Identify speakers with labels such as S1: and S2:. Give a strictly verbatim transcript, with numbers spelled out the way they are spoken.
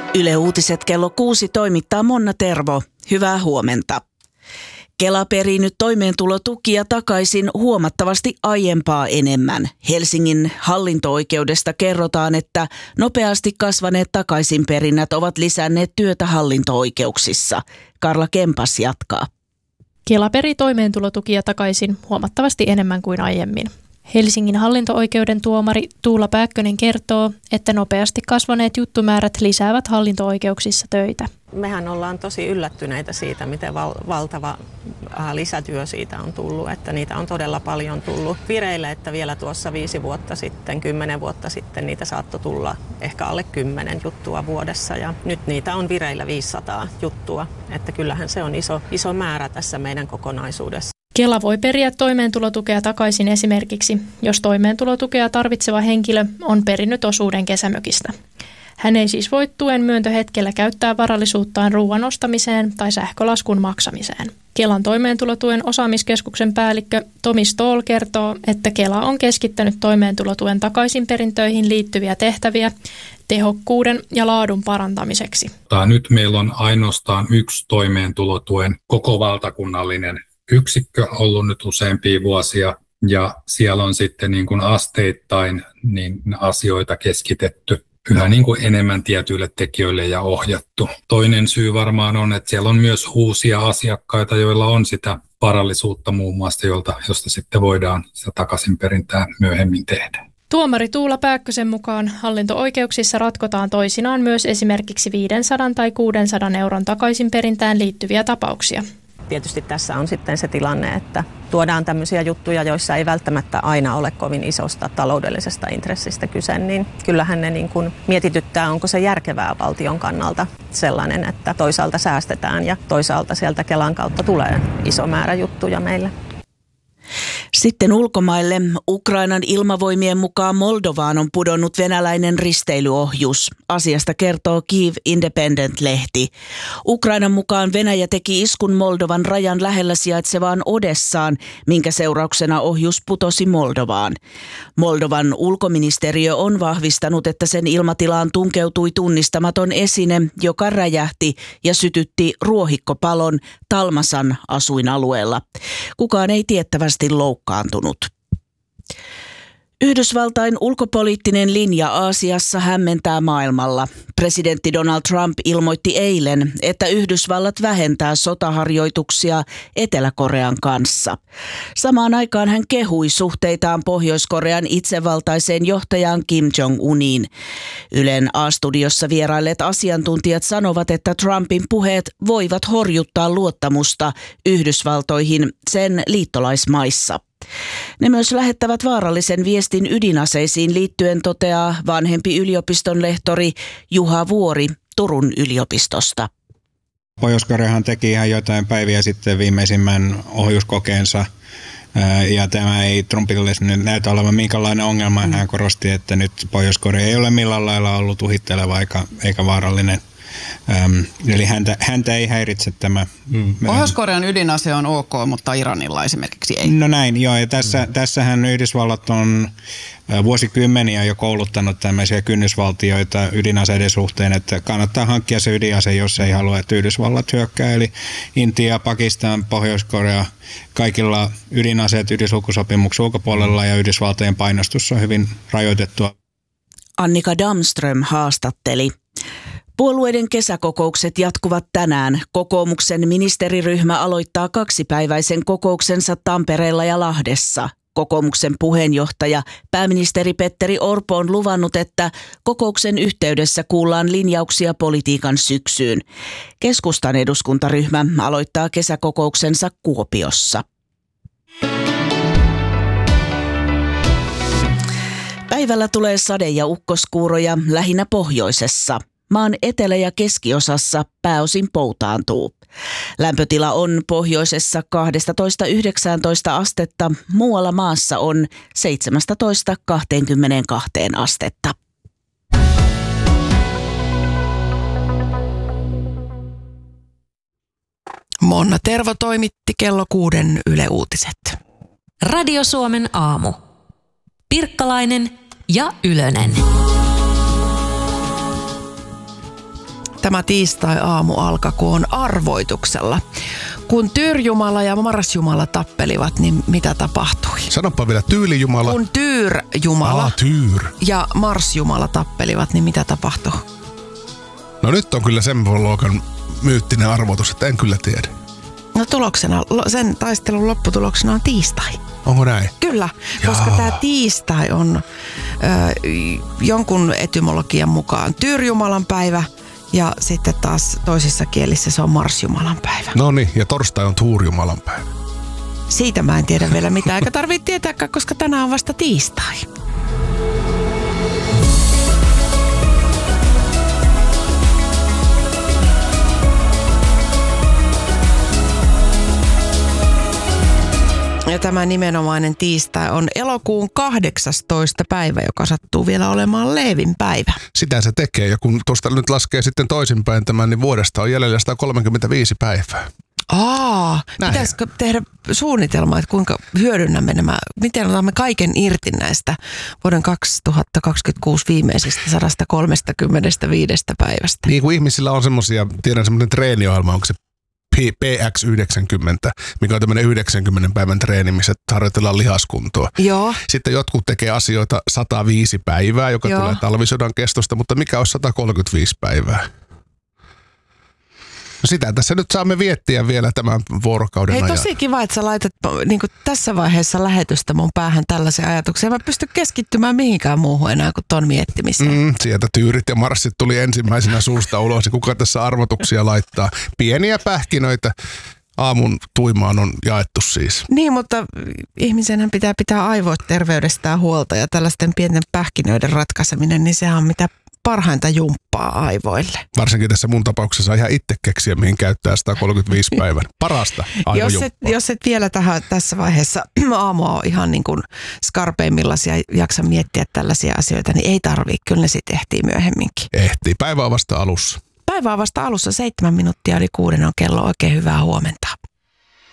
S1: Yle Uutiset kello kuusi toimittaa Monna Tervo. Hyvää huomenta. Kela perii nyt toimeentulotukia takaisin huomattavasti aiempaa enemmän. Helsingin hallinto-oikeudesta kerrotaan, että nopeasti kasvaneet takaisinperinnät ovat lisänneet työtä hallinto-oikeuksissa. Karla Kempas jatkaa.
S2: Kela peri toimeentulotukia takaisin huomattavasti enemmän kuin aiemmin. Helsingin hallinto-oikeuden tuomari Tuula Pääkkönen kertoo, että nopeasti kasvaneet juttumäärät lisäävät hallinto-oikeuksissa töitä.
S3: Mehän ollaan tosi yllättyneitä siitä, miten val- valtava äh, lisätyö siitä on tullut, että niitä on todella paljon tullut vireille, että vielä tuossa viisi vuotta sitten, kymmenen vuotta sitten niitä saattoi tulla ehkä alle kymmenen juttua vuodessa ja nyt niitä on vireillä viisisataa juttua, että kyllähän se on iso, iso määrä tässä meidän kokonaisuudessa.
S2: Kela voi periä toimeentulotukea takaisin esimerkiksi, jos toimeentulotukea tarvitseva henkilö on perinnyt osuuden kesämökistä. Hän ei siis voi tuen myöntöhetkellä käyttää varallisuuttaan ruoan ostamiseen tai sähkölaskun maksamiseen. Kelan toimeentulotuen osaamiskeskuksen päällikkö Tomi Stoll kertoo, että Kela on keskittänyt toimeentulotuen takaisinperintöihin liittyviä tehtäviä tehokkuuden ja laadun parantamiseksi.
S4: Nyt meillä on ainoastaan yksi toimeentulotuen koko valtakunnallinen yksikkö ollut nyt useampia vuosia ja siellä on sitten niin kuin asteittain niin asioita keskitetty yhä niin kuin enemmän tietyille tekijöille ja ohjattu. Toinen syy varmaan on, että siellä on myös uusia asiakkaita, joilla on sitä varallisuutta muun muassa, jolta, josta sitten voidaan sitä takaisinperintää myöhemmin tehdä.
S2: Tuomari Tuula Pääkkösen mukaan hallinto-oikeuksissa ratkotaan toisinaan myös esimerkiksi viisisataa tai kuusisataa euron takaisinperintään liittyviä tapauksia.
S3: Tietysti tässä on sitten se tilanne, että tuodaan tämmöisiä juttuja, joissa ei välttämättä aina ole kovin isosta taloudellisesta intressistä kyse, niin kyllähän ne niin kuin mietityttää, onko se järkevää valtion kannalta sellainen, että toisaalta säästetään ja toisaalta sieltä Kelan kautta tulee iso määrä juttuja meille.
S1: Sitten ulkomaille. Ukrainan ilmavoimien mukaan Moldovaan on pudonnut venäläinen risteilyohjus. Asiasta kertoo Kyiv Independent-lehti. Ukrainan mukaan Venäjä teki iskun Moldovan rajan lähellä sijaitsevaan Odessaan, minkä seurauksena ohjus putosi Moldovaan. Moldovan ulkoministeriö on vahvistanut, että sen ilmatilaan tunkeutui tunnistamaton esine, joka räjähti ja sytytti ruohikkopalon Talmasan asuinalueella. Kukaan ei tiettävästi loukkaantunut. Yhdysvaltain ulkopoliittinen linja Aasiassa hämmentää maailmalla. Presidentti Donald Trump ilmoitti eilen, että Yhdysvallat vähentää sotaharjoituksia Etelä-Korean kanssa. Samaan aikaan hän kehui suhteitaan Pohjois-Korean itsevaltaiseen johtajaan Kim Jong-uniin. Ylen A-studiossa vierailleet asiantuntijat sanovat, että Trumpin puheet voivat horjuttaa luottamusta Yhdysvaltoihin sen liittolaismaissa. Ne myös lähettävät vaarallisen viestin ydinaseisiin liittyen, toteaa vanhempi yliopiston lehtori Juha Vuori Turun yliopistosta.
S5: Pohjois-Koreahan teki ihan jotain päiviä sitten viimeisimmän ohjuskokeensa. Ja tämä ei Trumpille nyt näytä olevan minkälainen ongelma. Hän korosti, että nyt Pohjois-Korea ei ole millään lailla ollut uhitteleva eikä, eikä vaarallinen. Ähm, eli häntä, häntä ei häiritse tämä.
S6: Mm. Pohjois-Korean ydinase on ok, mutta Iranilla esimerkiksi ei.
S5: No näin, joo. Ja tässä, mm. tässähän Yhdysvallat on vuosikymmeniä jo kouluttanut tämmöisiä kynnysvaltioita ydinaseiden suhteen, että kannattaa hankkia se ydinase, jos ei halua, että Yhdysvallat hyökkää. Eli Intia, Pakistan, Pohjois-Korea, kaikilla ydinaseet ydinsulkusopimuksen ulkopuolella ja Yhdysvaltojen painostus on hyvin rajoitettua.
S1: Annika Damström haastatteli. Puolueiden kesäkokoukset jatkuvat tänään. Kokoomuksen ministeriryhmä aloittaa kaksipäiväisen kokouksensa Tampereella ja Lahdessa. Kokoomuksen puheenjohtaja pääministeri Petteri Orpo on luvannut, että kokouksen yhteydessä kuullaan linjauksia politiikan syksyyn. Keskustan eduskuntaryhmä aloittaa kesäkokouksensa Kuopiossa. Päivällä tulee sade- ja ukkoskuuroja lähinnä pohjoisessa. Maan etelä- ja keskiosassa pääosin poutaantuu. Lämpötila on pohjoisessa kaksitoista yhdeksäntoista astetta, muualla maassa on seitsemäntoista kaksikymmentäkaksi astetta.
S7: Monna Tervo toimitti kello kuuden Yle Uutiset.
S8: Radio Suomen aamu. Pirkkalainen ja Ylönen.
S7: Tämä tiistai-aamu alkakoon arvoituksella. Kun Tyr-Jumala ja Mars-Jumala tappelivat, niin mitä tapahtui?
S9: Sanoppa vielä, Tyyli-Jumala.
S7: Kun Tyr-Jumala
S9: Aa, Tyr.
S7: ja Mars-Jumala tappelivat, niin mitä tapahtui?
S9: No nyt on kyllä sen luokan myyttinen arvotus, että en kyllä tiedä.
S7: No tuloksena, sen taistelun lopputuloksena on tiistai.
S9: Onko näin?
S7: Kyllä, koska tämä tiistai on ö, jonkun etymologian mukaan Tyr-Jumalan päivä ja sitten taas toisissa kielissä se on Mars-Jumalan päivä.
S9: No niin, ja torstai on Tuur-Jumalan päivä.
S7: Siitä mä en tiedä vielä mitään, eikä tarvitse tietääkään, koska tänään on vasta tiistai. Ja tämä nimenomainen tiistai on elokuun kahdeksastoista päivä, joka sattuu vielä olemaan Leevin päivä.
S9: Sitä se tekee, ja kun tuosta nyt laskee sitten toisinpäin tämän, niin vuodesta on jäljellä sata kolmekymmentäviisi päivää.
S7: Aa,
S9: Näin.
S7: Pitäisikö tehdä suunnitelma, että kuinka hyödynnämme nämä, miten otamme kaiken irti näistä vuoden kaksituhattakaksikymmentäkuusi viimeisistä sata kolmekymmentäviisi päivästä?
S9: Niin kuin ihmisillä on semmoisia, tiedän semmoinen treeniohjelma, onko se P X yhdeksänkymmentä, mikä on tämmöinen yhdeksänkymmenen päivän treeni, missä harjoitellaan lihaskuntoa.
S7: Joo.
S9: Sitten jotkut tekee asioita sata viisi päivää, joka
S7: Joo.
S9: tulee talvisodan kestosta, mutta mikä on sata kolmekymmentäviisi päivää? No sitä tässä nyt saamme viettiä vielä tämän vuorokauden
S7: Hei,
S9: ajan.
S7: tosi kiva, että sä laitat niin kuin tässä vaiheessa lähetystä mun päähän tällaisia ajatuksia. Mä pystyn keskittymään mihinkään muuhun enää kuin ton miettimiseen.
S9: Mm, sieltä Tyyrit ja Marssit tuli ensimmäisenä suusta ulos. Ja kuka tässä arvotuksia laittaa? Pieniä pähkinöitä aamun tuimaan on jaettu siis.
S7: Niin, mutta ihmisenhän pitää pitää aivot terveydestään huolta ja tällaisten pienten pähkinöiden ratkaiseminen, niin sehän on mitä parhainta jumppaa aivoille.
S9: Varsinkin tässä mun tapauksessa ihan itse keksiä, mihin käyttää sata kolmekymmentäviisi päivän. Parasta aivojumppaa.
S7: Jos et, jos et vielä tähän, tässä vaiheessa aamua ole ihan niin kuin skarpeimmillaan ja jaksa miettiä tällaisia asioita, niin ei tarvii. Kyllä ne sitten ehtii myöhemminkin.
S9: Ehtii. Päivä on vasta alussa.
S7: Päivä on vasta alussa. Seitsemän minuuttia yli kuuden on kello. Oikein hyvää huomenta.